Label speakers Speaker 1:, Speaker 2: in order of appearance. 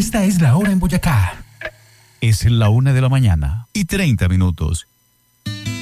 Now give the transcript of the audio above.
Speaker 1: Esta es la hora en Boyacá.
Speaker 2: Es la 1:30 a.m.